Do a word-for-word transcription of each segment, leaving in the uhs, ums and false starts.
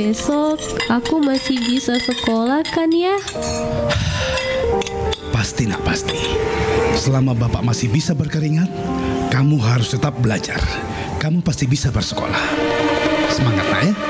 besok aku masih bisa sekolah kan ya? Pasti nak pasti. Selama bapak masih bisa berkeringat, kamu harus tetap belajar. Kamu pasti bisa bersekolah. Semangat nak ya.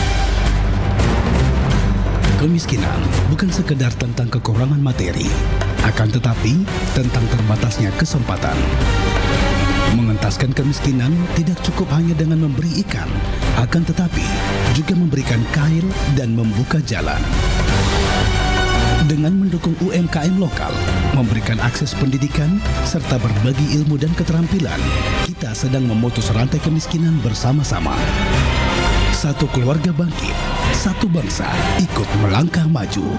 Kemiskinan bukan sekedar tentang kekurangan materi, akan tetapi tentang terbatasnya kesempatan. Mengentaskan kemiskinan tidak cukup hanya dengan memberi ikan, akan tetapi juga memberikan kail dan membuka jalan. Dengan mendukung U M K M lokal, memberikan akses pendidikan, serta berbagi ilmu dan keterampilan, kita sedang memutus rantai kemiskinan bersama-sama. Satu keluarga bangkit, satu bangsa ikut melangkah maju.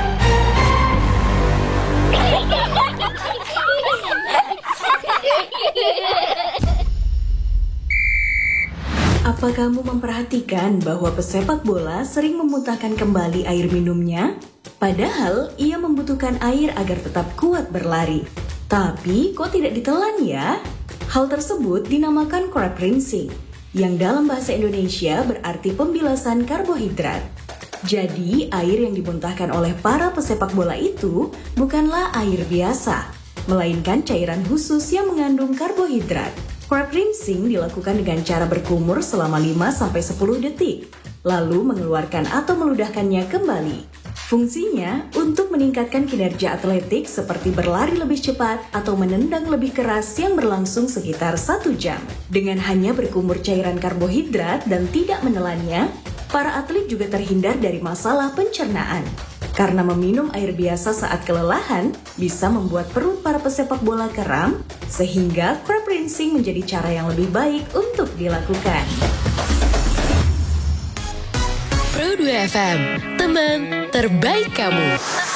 Apa kamu memperhatikan bahwa pesepak bola sering memuntahkan kembali air minumnya? Padahal ia membutuhkan air agar tetap kuat berlari. Tapi kok tidak ditelan ya? Hal tersebut dinamakan crab rinsing, yang dalam bahasa Indonesia berarti pembilasan karbohidrat. Jadi air yang dimuntahkan oleh para pesepak bola itu bukanlah air biasa, melainkan cairan khusus yang mengandung karbohidrat. Crab rinsing dilakukan dengan cara berkumur selama lima sampai sepuluh detik, lalu mengeluarkan atau meludahkannya kembali. Fungsinya untuk meningkatkan kinerja atletik seperti berlari lebih cepat atau menendang lebih keras yang berlangsung sekitar satu jam. Dengan hanya berkumur cairan karbohidrat dan tidak menelannya, para atlet juga terhindar dari masalah pencernaan. Karena meminum air biasa saat kelelahan bisa membuat perut para pesepak bola kram, sehingga crab rinsing menjadi cara yang lebih baik untuk dilakukan. Pro dua F M, teman terbaik kamu.